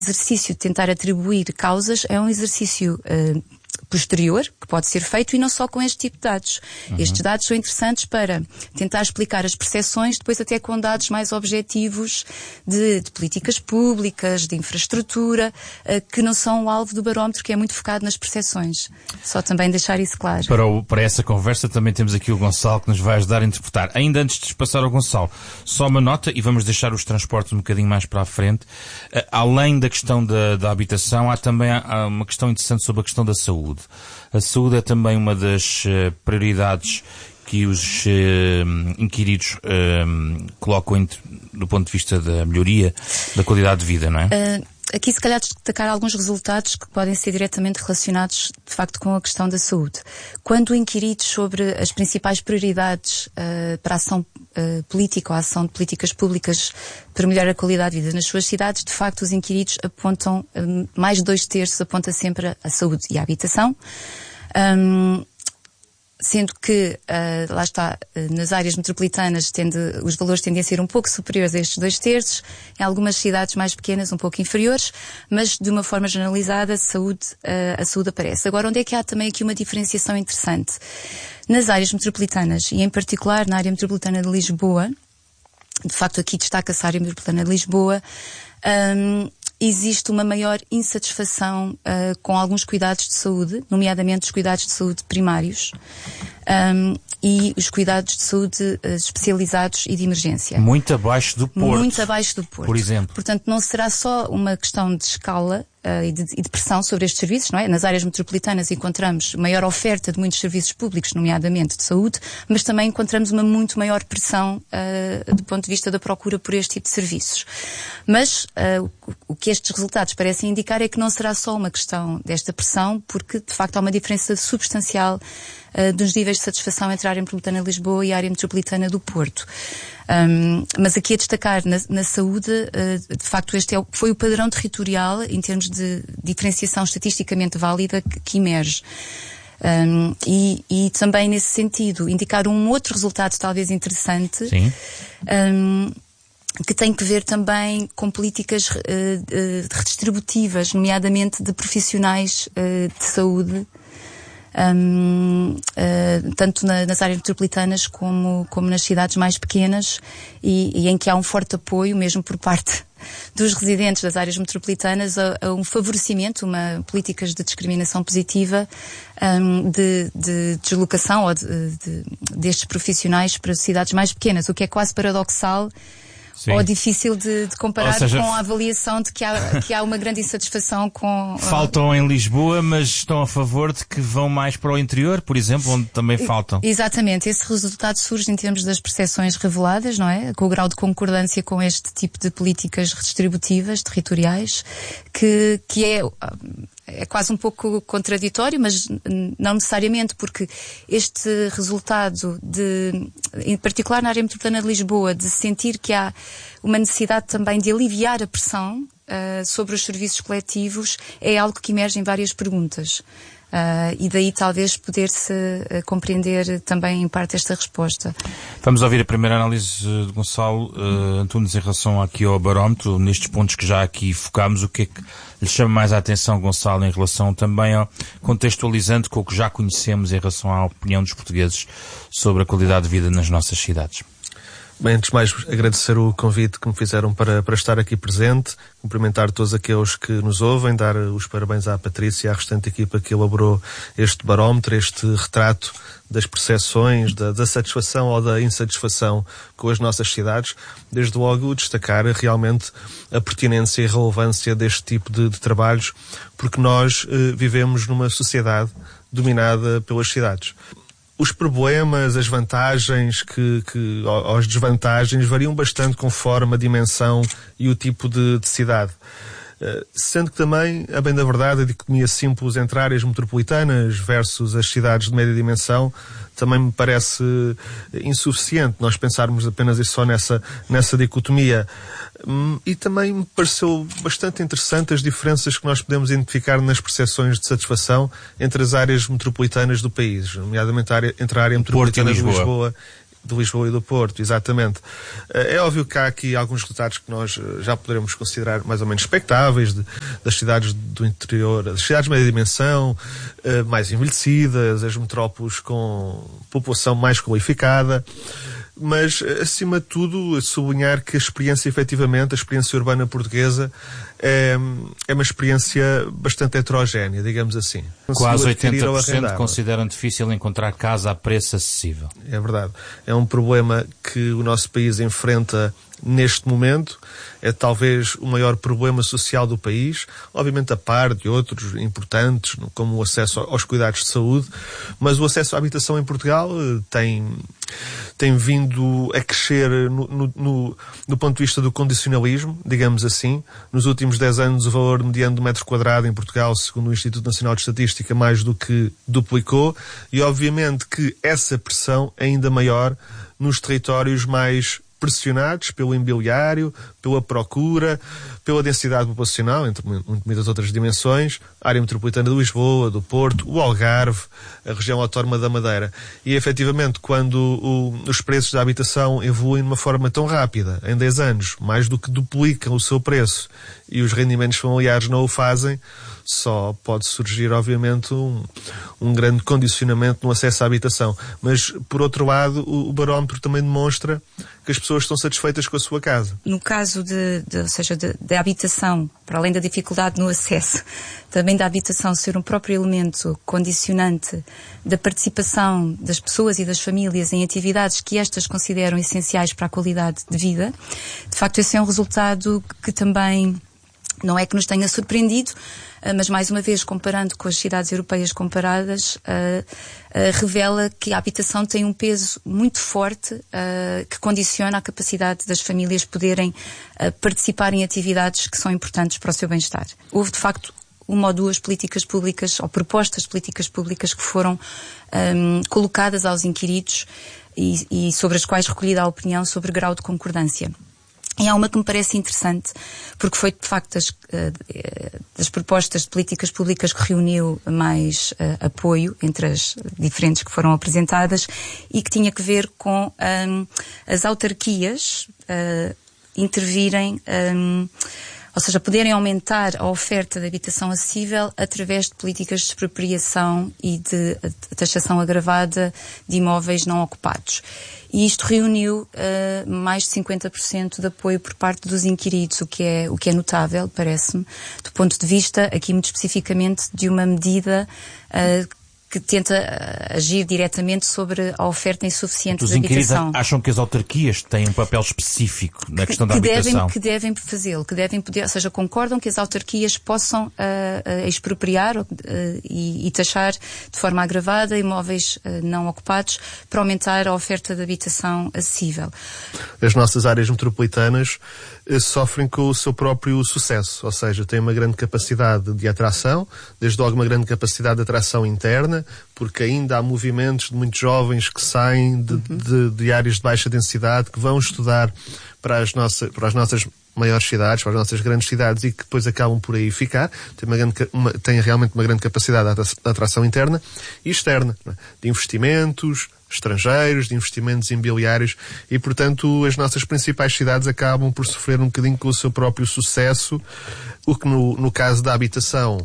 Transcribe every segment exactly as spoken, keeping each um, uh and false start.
exercício de tentar atribuir causas é um exercício uh, posterior, que pode ser feito, e não só com este tipo de dados. Uhum. Estes dados são interessantes para tentar explicar as percepções, depois até com dados mais objetivos de, de políticas públicas, de infraestrutura, uh, que não são o alvo do barómetro, que é muito focado nas percepções. Só também deixar isso claro. Para, o, para essa conversa também temos aqui o Gonçalo, que nos vai ajudar a interpretar. Ainda antes de passar ao Gonçalo, só uma nota, e vamos deixar os transportes um bocadinho mais para a frente. Uh, além da questão da, da habitação, há também há uma questão interessante sobre a questão da saúde. A saúde é também uma das uh, prioridades que os uh, inquiridos uh, colocam em, do ponto de vista da melhoria da qualidade de vida, não é? Uh, aqui se calhar destacar alguns resultados que podem ser diretamente relacionados de facto com a questão da saúde. Quando inquiridos sobre as principais prioridades uh, para a ação uh, política ou a ação de políticas públicas para melhorar a qualidade de vida nas suas cidades, de facto os inquiridos apontam, um, mais de dois terços aponta sempre a saúde e a habitação. Um, Sendo que, uh, lá está, uh, nas áreas metropolitanas tende, os valores tendem a ser um pouco superiores a estes dois terços, em algumas cidades mais pequenas um pouco inferiores, mas de uma forma generalizada a saúde, uh, a saúde aparece. Agora, onde é que há também aqui uma diferenciação interessante? Nas áreas metropolitanas, e em particular na área metropolitana de Lisboa, de facto aqui destaca-se a área metropolitana de Lisboa, um, existe uma maior insatisfação uh, com alguns cuidados de saúde, nomeadamente os cuidados de saúde primários um, e os cuidados de saúde uh, especializados e de emergência. Muito abaixo do Porto. Muito abaixo do Porto. Por exemplo. Portanto, não será só uma questão de escala uh, e, de, e de pressão sobre estes serviços, não é? Nas áreas metropolitanas encontramos maior oferta de muitos serviços públicos, nomeadamente de saúde, mas também encontramos uma muito maior pressão uh, do ponto de vista da procura por este tipo de serviços. Mas uh, o, o que estes resultados parecem indicar é que não será só uma questão desta pressão, porque de facto há uma diferença substancial uh, dos níveis de satisfação entre a área metropolitana de Lisboa e a área metropolitana do Porto. Um, mas aqui a destacar na, na saúde, uh, de facto este é o, foi o padrão territorial em termos de diferenciação estatisticamente válida que, que emerge. Um, e, e também nesse sentido indicar um outro resultado talvez interessante. Sim. Um, que tem que ver também com políticas uh, uh, redistributivas, nomeadamente de profissionais uh, de saúde, um, uh, tanto na, nas áreas metropolitanas como, como nas cidades mais pequenas, e, e em que há um forte apoio, mesmo por parte dos residentes das áreas metropolitanas, a, a um favorecimento, uma políticas de discriminação positiva um, de, de deslocação ou de, de, destes profissionais para cidades mais pequenas, o que é quase paradoxal. Sim. Ou difícil de, de comparar, seja, com a avaliação de que há, que há uma grande insatisfação com... Faltam uh... em Lisboa, mas estão a favor de que vão mais para o interior, por exemplo, onde também faltam. Exatamente. Esse resultado surge em termos das percepções reveladas, não é? Com o grau de concordância com este tipo de políticas redistributivas, territoriais, que, que é... É quase um pouco contraditório, mas não necessariamente, porque este resultado de, em particular na área metropolitana de Lisboa, de sentir que há uma necessidade também de aliviar a pressão uh, sobre os serviços coletivos, é algo que emerge em várias perguntas. Uh, e daí talvez poder-se uh, compreender também em parte esta resposta. Vamos ouvir a primeira análise de Gonçalo uh, Antunes em relação aqui ao barómetro, nestes pontos que já aqui focámos. O que é que lhe chama mais a atenção, Gonçalo, em relação também ao contextualizando com o que já conhecemos em relação à opinião dos portugueses sobre a qualidade de vida nas nossas cidades? Bem, antes de mais, agradecer o convite que me fizeram para, para estar aqui presente, cumprimentar todos aqueles que nos ouvem, dar os parabéns à Patrícia e à restante equipa que elaborou este barómetro, este retrato das percepções, da, da satisfação ou da insatisfação com as nossas cidades. Desde logo, destacar realmente a pertinência e relevância deste tipo de, de trabalhos, porque nós eh, vivemos numa sociedade dominada pelas cidades. Os problemas, as vantagens que, que, ou as desvantagens variam bastante conforme a dimensão e o tipo de, de cidade. Uh, sendo que também, a bem da verdade, a dicotomia simples entre áreas metropolitanas versus as cidades de média dimensão também me parece insuficiente nós pensarmos apenas e só nessa, nessa dicotomia. Um, e também me pareceu bastante interessante as diferenças que nós podemos identificar nas percepções de satisfação entre as áreas metropolitanas do país, nomeadamente a área, entre a área metropolitana de Lisboa de Lisboa e do Porto, exatamente. É óbvio que há aqui alguns resultados que nós já poderemos considerar mais ou menos expectáveis, de, das cidades do interior, das cidades de média dimensão, mais envelhecidas, as metrópoles com população mais qualificada, mas, acima de tudo, sublinhar que a experiência, efetivamente, a experiência urbana portuguesa é, é uma experiência bastante heterogénea, digamos assim. Quase oitenta por cento consideram difícil encontrar casa a preço acessível. É verdade. É um problema que o nosso país enfrenta neste momento. É talvez o maior problema social do país, obviamente a par de outros importantes, como o acesso aos cuidados de saúde, mas o acesso à habitação em Portugal tem, tem vindo a crescer no, no, no, no ponto de vista do condicionalismo, digamos assim. Nos últimos dez anos o valor mediano do metro quadrado em Portugal, segundo o Instituto Nacional de Estatística, mais do que duplicou, e obviamente que essa pressão é ainda maior nos territórios mais pressionados pelo imobiliário, pela procura, pela densidade populacional, entre muitas outras dimensões, a área metropolitana de Lisboa, do Porto, o Algarve, a região autónoma da Madeira. E, efetivamente, quando o, os preços da habitação evoluem de uma forma tão rápida, em dez anos, mais do que duplicam o seu preço, e os rendimentos familiares não o fazem, só pode surgir, obviamente, um, um grande condicionamento no acesso à habitação. Mas, por outro lado, o, o barómetro também demonstra que as pessoas estão satisfeitas com a sua casa. No caso de, de ou seja, da habitação, para além da dificuldade no acesso, também da habitação ser um próprio elemento condicionante da participação das pessoas e das famílias em atividades que estas consideram essenciais para a qualidade de vida, de facto esse é um resultado que também não é que nos tenha surpreendido, mas mais uma vez, comparando com as cidades europeias comparadas, uh, uh, revela que a habitação tem um peso muito forte uh, que condiciona a capacidade das famílias poderem uh, participar em atividades que são importantes para o seu bem-estar. Houve, de facto, uma ou duas políticas públicas, ou propostas de políticas públicas que foram um, colocadas aos inquiridos e, e sobre as quais recolhida a opinião sobre grau de concordância. E há uma que me parece interessante, porque foi, de facto, das, das propostas de políticas públicas que reuniu mais uh, apoio entre as diferentes que foram apresentadas e que tinha que ver com um, as autarquias uh, intervirem, um, ou seja, poderem aumentar a oferta de habitação acessível através de políticas de expropriação e de taxação agravada de imóveis não ocupados. E isto reuniu uh, mais de cinquenta por cento de apoio por parte dos inquiridos, o que é, o que é notável, parece-me, do ponto de vista, aqui muito especificamente, de uma medida uh, que tenta uh, agir diretamente sobre a oferta insuficiente de habitação. Os inquiridos acham que as autarquias têm um papel específico na questão da que habitação? Devem, que devem fazê-lo, que devem poder, ou seja, concordam que as autarquias possam uh, uh, expropriar uh, e, e taxar de forma agravada imóveis uh, não ocupados para aumentar a oferta de habitação acessível. As nossas áreas metropolitanas uh, sofrem com o seu próprio sucesso, ou seja, têm uma grande capacidade de atração, desde logo uma grande capacidade de atração interna, porque ainda há movimentos de muitos jovens que saem de, uhum. de, de áreas de baixa densidade, que vão estudar para as, nossa, para as nossas maiores cidades, para as nossas grandes cidades e que depois acabam por aí ficar. Tem, uma grande, uma, tem realmente uma grande capacidade de atração interna e externa, não é? De investimentos estrangeiros, de investimentos imobiliários e, portanto, as nossas principais cidades acabam por sofrer um bocadinho com o seu próprio sucesso, o que no, no caso da habitação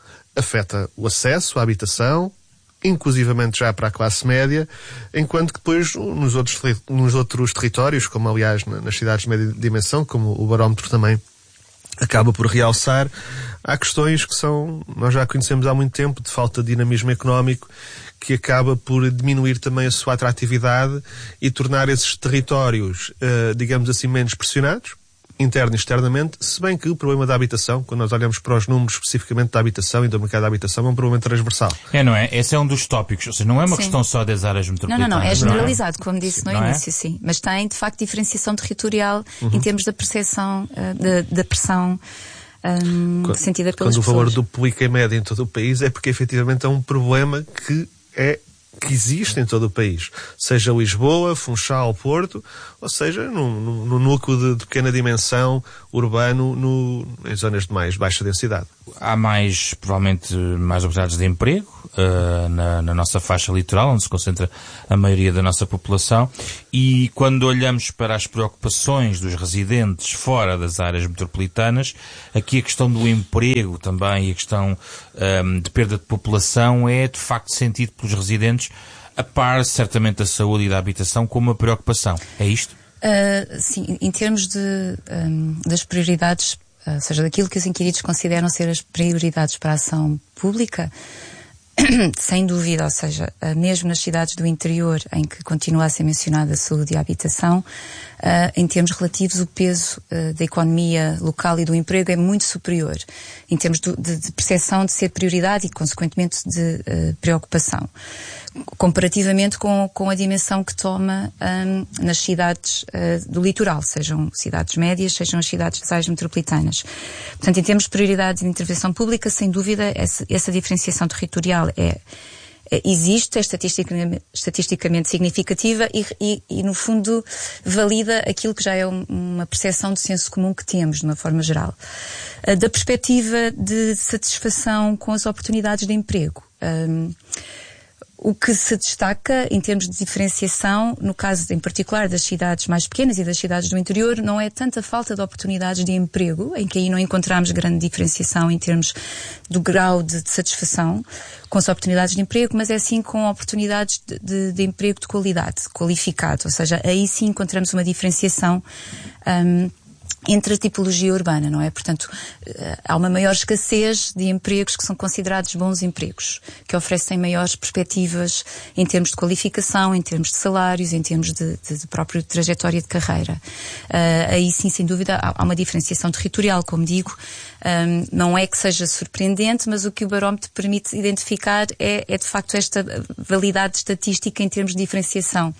afeta o acesso à habitação, inclusivamente já para a classe média, enquanto que depois nos outros, nos outros territórios, como aliás nas cidades de média dimensão, como o barómetro também acaba por realçar, há questões que são, nós já conhecemos há muito tempo, de falta de dinamismo económico, que acaba por diminuir também a sua atratividade e tornar esses territórios, uh, digamos assim, menos pressionados, interno e externamente, se bem que o problema da habitação, quando nós olhamos para os números especificamente da habitação e do mercado da habitação, é um problema transversal. É, não é? Esse é um dos tópicos. Ou seja, não é uma sim. questão só das áreas metropolitanas. Não, não, não. É generalizado, como disse sim, no início, é? sim. Mas tem, de facto, diferenciação territorial uhum. em termos da percepção, da, da pressão um, quando, sentida pelas quando pessoas. Quando o valor duplica em média em todo o país, é porque efetivamente é um problema que é que existe em todo o país, seja Lisboa, Funchal, Porto, ou seja, no, no, no núcleo de, de pequena dimensão urbano, no, em zonas de mais baixa densidade. Há mais, provavelmente, mais oportunidades de emprego uh, na, na nossa faixa litoral, onde se concentra a maioria da nossa população, e quando olhamos para as preocupações dos residentes fora das áreas metropolitanas, aqui a questão do emprego também e a questão um, de perda de população é, de facto, sentido pelos residentes, a par, certamente, da saúde e da habitação, como uma preocupação. É isto? Uh, sim, em termos de, um, das prioridades, ou seja, daquilo que os inquiridos consideram ser as prioridades para a ação pública, sem dúvida, ou seja, mesmo nas cidades do interior em que continua a ser mencionada a saúde e a habitação, em termos relativos o peso da economia local e do emprego é muito superior, em termos de, de percepção de ser prioridade e, consequentemente, de preocupação, comparativamente com, com a dimensão que toma um, nas cidades uh, do litoral, sejam cidades médias, sejam as cidades das áreas metropolitanas. Portanto, em termos de prioridades de intervenção pública, sem dúvida, essa, essa diferenciação territorial é, é, existe, é estatisticamente, estatisticamente significativa e, e, e, no fundo, valida aquilo que já é um, uma percepção de senso comum que temos, de uma forma geral. Uh, da perspectiva de satisfação com as oportunidades de emprego. Um, O que se destaca em termos de diferenciação, no caso em particular das cidades mais pequenas e das cidades do interior, não é tanta falta de oportunidades de emprego, em que aí não encontramos grande diferenciação em termos do grau de, de satisfação com as oportunidades de emprego, mas é sim com oportunidades de, de, de emprego de qualidade, qualificado, ou seja, aí sim encontramos uma diferenciação um, entre a tipologia urbana, não é? Portanto, há uma maior escassez de empregos que são considerados bons empregos, que oferecem maiores perspectivas em termos de qualificação, em termos de salários, em termos de, de, de própria trajetória de carreira. Uh, aí sim, sem dúvida, há, há uma diferenciação territorial, como digo. Um, não é que seja surpreendente, mas o que o barómetro permite identificar é, é de facto esta validade estatística em termos de diferenciação.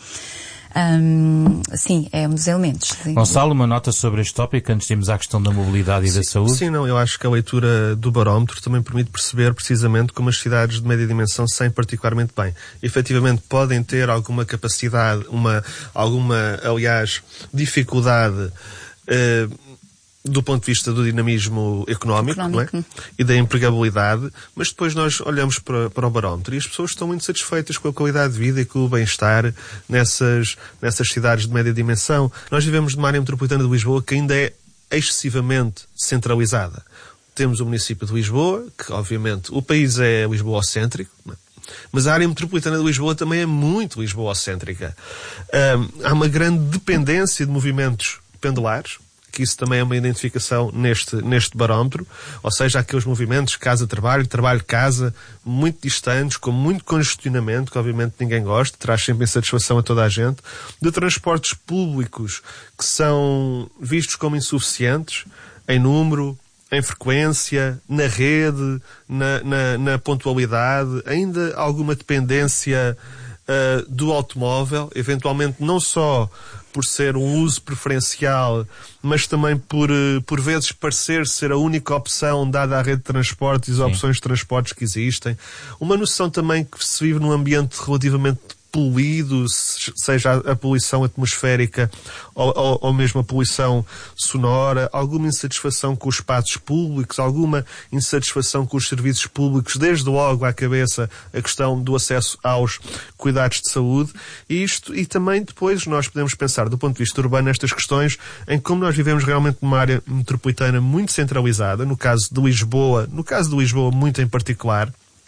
Um, sim, é um dos elementos. Gonçalo, uma nota sobre este tópico antes de irmos à questão da mobilidade e sim, da saúde? Sim, não, eu acho que a leitura do barómetro também permite perceber precisamente como as cidades de média dimensão saem particularmente bem. Efetivamente podem ter alguma capacidade, uma, alguma, aliás, dificuldade uh, do ponto de vista do dinamismo económico, económico. Não é? E da empregabilidade, mas depois nós olhamos para, para o barómetro e as pessoas estão muito satisfeitas com a qualidade de vida e com o bem-estar nessas, nessas cidades de média dimensão. Nós vivemos numa área metropolitana de Lisboa que ainda é excessivamente centralizada. Temos o município de Lisboa, que obviamente o país é lisboocêntrico, não é? Mas a área metropolitana de Lisboa também é muito lisboocêntrica. Um, há uma grande dependência de movimentos pendulares, que isso também é uma identificação neste, neste barómetro, ou seja, aqueles movimentos casa-trabalho, trabalho-casa, muito distantes, com muito congestionamento, que obviamente ninguém gosta, traz sempre insatisfação a toda a gente, de transportes públicos que são vistos como insuficientes, em número, em frequência, na rede, na, na, na pontualidade, ainda alguma dependência uh, do automóvel, eventualmente não só por ser um uso preferencial, mas também por, por vezes, parecer ser a única opção dada à rede de transportes e as Sim. opções de transportes que existem. Uma noção também que se vive num ambiente relativamente poluído, seja a poluição atmosférica ou, ou, ou mesmo a poluição sonora, alguma insatisfação com os espaços públicos, alguma insatisfação com os serviços públicos, desde logo à cabeça a questão do acesso aos cuidados de saúde, e isto, e também depois nós podemos pensar do ponto de vista urbano estas questões em como nós vivemos realmente numa área metropolitana muito centralizada, no caso de Lisboa, no caso de Lisboa muito em particular.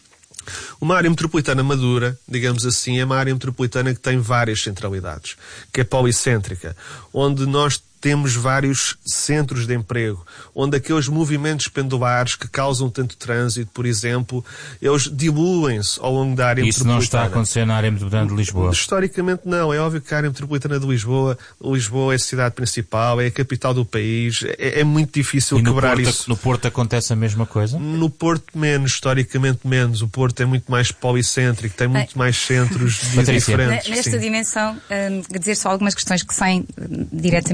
Uma área metropolitana madura, digamos assim, é uma área metropolitana que tem várias centralidades, que é policêntrica, onde nós temos vários centros de emprego, onde aqueles movimentos pendulares que causam tanto trânsito, por exemplo, eles diluem-se ao longo da área Isso metropolitana. Isso não está a acontecer na área metropolitana de Lisboa? Historicamente não. É óbvio que a área metropolitana de Lisboa, Lisboa é a cidade principal, é a capital do país, é, é muito difícil e no quebrar Porto, isso. No Porto acontece a mesma coisa? No Porto menos, historicamente menos. O Porto é muito mais policêntrico, tem muito Bem, mais centros diferentes. Nesta sim. dimensão, um, dizer só algumas questões que saem diretamente do barómetro.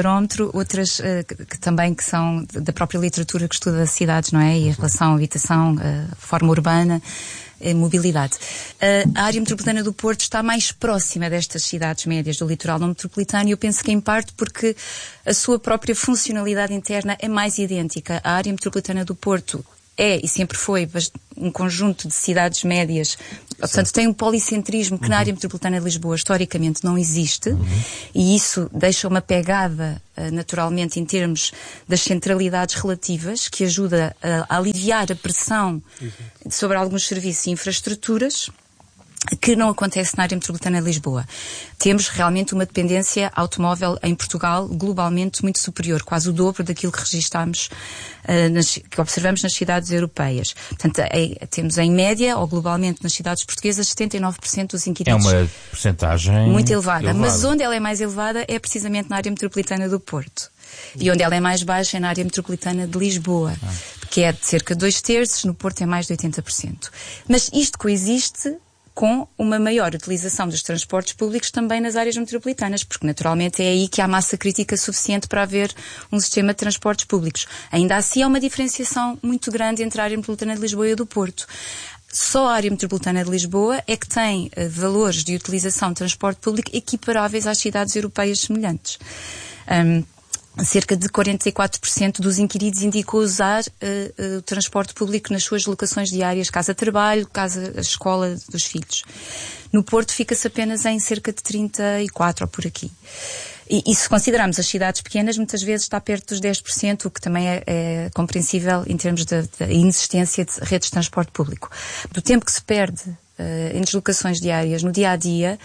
barómetro, outras uh, que, que também que são da própria literatura que estuda cidades, não é? E a relação à habitação, uh, forma urbana, uh, mobilidade. Uh, a área metropolitana do Porto está mais próxima destas cidades médias do litoral não metropolitano e eu penso que em parte porque a sua própria funcionalidade interna é mais idêntica. A área metropolitana do Porto é e sempre foi um conjunto de cidades médias, portanto tem um policentrismo que uhum. na área metropolitana de Lisboa historicamente não existe uhum. e isso deixa uma pegada uh, naturalmente em termos das centralidades relativas que ajuda a, a aliviar a pressão uhum. sobre alguns serviços e infraestruturas que não acontece na área metropolitana de Lisboa. Temos realmente uma dependência automóvel em Portugal globalmente muito superior, quase o dobro daquilo que registámos, uh, nas, que observamos nas cidades europeias. Portanto, é, temos em média, ou globalmente nas cidades portuguesas, setenta e nove por cento dos inquilinos. É uma percentagem muito elevada, elevada. Mas onde ela é mais elevada é precisamente na área metropolitana do Porto. E onde ela é mais baixa é na área metropolitana de Lisboa, ah. que é de cerca de dois terços, no Porto é mais de oitenta por cento. Mas isto coexiste com uma maior utilização dos transportes públicos também nas áreas metropolitanas, porque naturalmente é aí que há massa crítica suficiente para haver um sistema de transportes públicos. Ainda assim há uma diferenciação muito grande entre a área metropolitana de Lisboa e a do Porto. Só a área metropolitana de Lisboa é que tem uh, valores de utilização de transporte público equiparáveis às cidades europeias semelhantes. Um, Cerca de quarenta e quatro por cento dos inquiridos indicam usar uh, uh, o transporte público nas suas locações diárias, casa-trabalho, casa-escola dos filhos. No Porto fica-se apenas em cerca de trinta e quatro por cento ou por aqui. E, e se considerarmos as cidades pequenas, muitas vezes está perto dos dez por cento, o que também é, é compreensível em termos da inexistência de redes de transporte público. Do tempo que se perde uh, em deslocações diárias, no dia-a-dia,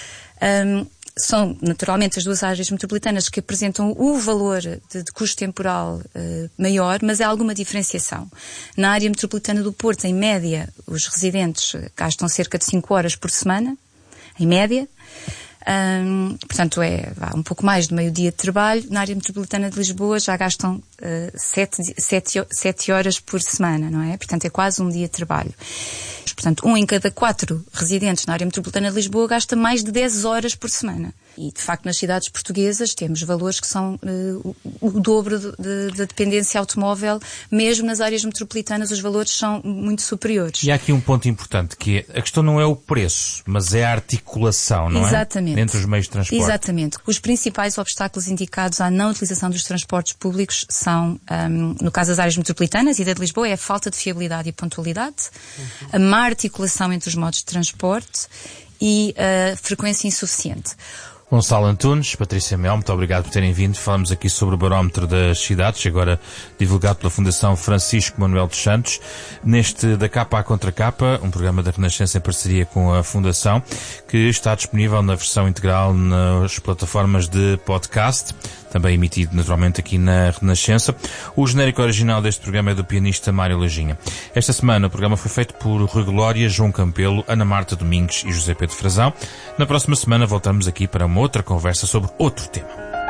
um, são, naturalmente, as duas áreas metropolitanas que apresentam o valor de, de custo temporal uh, maior, mas há alguma diferenciação. Na área metropolitana do Porto, em média, os residentes gastam cerca de cinco horas por semana, em média. Um, portanto, é vá, um pouco mais de meio dia de trabalho. Na área metropolitana de Lisboa já gastam uh, sete horas por semana, não é? Portanto, é quase um dia de trabalho. Portanto, um em cada quatro residentes na área metropolitana de Lisboa gasta mais de dez horas por semana. E, de facto, nas cidades portuguesas temos valores que são uh, o, o dobro da de, de dependência automóvel. Mesmo nas áreas metropolitanas os valores são muito superiores. E há aqui um ponto importante, que é, a questão não é o preço, mas é a articulação, não Exatamente. é? Entre os meios de transporte. Exatamente. Os principais obstáculos indicados à não utilização dos transportes públicos são, um, no caso das áreas metropolitanas e da de Lisboa, é a falta de fiabilidade e pontualidade, uhum. a má articulação entre os modos de transporte e a frequência insuficiente. Gonçalo Antunes, Patrícia Mel, muito obrigado por terem vindo. Falamos aqui sobre o barómetro das cidades, agora divulgado pela Fundação Francisco Manuel dos Santos, neste Da Capa à Contra Capa, um programa da Renascença em parceria com a Fundação, que está disponível na versão integral nas plataformas de podcast, também emitido naturalmente aqui na Renascença. O genérico original deste programa é do pianista Mário Lajinha. Esta semana o programa foi feito por Rui Glória, João Campelo, Ana Marta Domingues e José Pedro Frazão. Na próxima semana voltamos aqui para uma outra conversa sobre outro tema.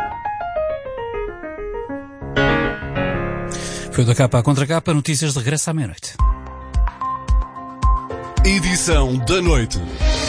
Foi o Da Capa à Contra Capa, notícias de regresso à meia-noite. Edição da noite.